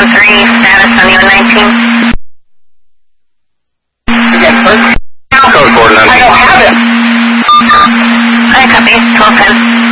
status on U19. Again, first. Code 419. I don't have it. I copy, 1210.